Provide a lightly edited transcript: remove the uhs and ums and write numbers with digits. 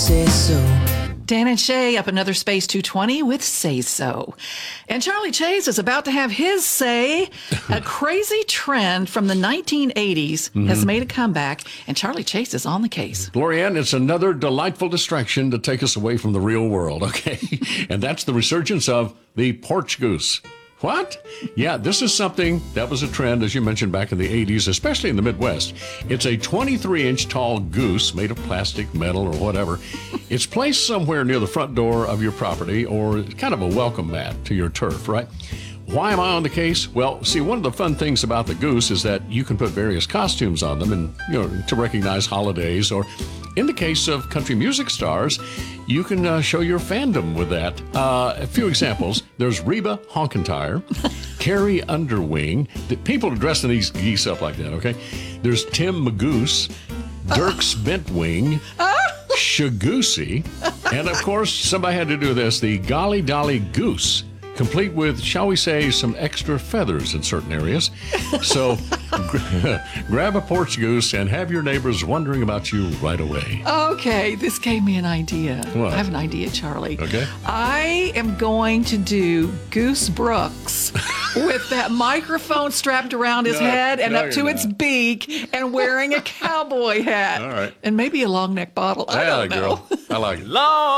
say so. Dan and Shay up another Space 220 with Say So. And Charlie Chase is about to have his say. A crazy trend from the 1980s has made a comeback, and Charlie Chase is on the case. Glorianne, it's another delightful distraction to take us away from the real world, okay? And that's the resurgence of the porch goose. What? Yeah, this is something that was a trend, as you mentioned, back in the 80s, especially in the Midwest. It's a 23-inch tall goose made of plastic, metal, or whatever. It's placed somewhere near the front door of your property or kind of a welcome mat to your turf, right? Why am I on the case? Well, see, one of the fun things about the goose is that you can put various costumes on them and, to recognize holidays, or in the case of country music stars, you can show your fandom with that. A few examples. There's Reba Honkintyre, Carrie Underwing. People are dressing these geese up like that, okay? There's Tim Magoose, Dirks Bentwing, Shagoosey, and of course, somebody had to do this, the Golly Dolly Goose, complete with, shall we say, some extra feathers in certain areas. So grab a porch goose and have your neighbors wondering about you right away. Okay, this gave me an idea. What? I have an idea, Charlie. Okay. I am going to do Goose Brooks with that microphone strapped around his head and up to its beak and wearing a cowboy hat. All right. And maybe a long neck bottle. I don't know. Girl. I like it. Long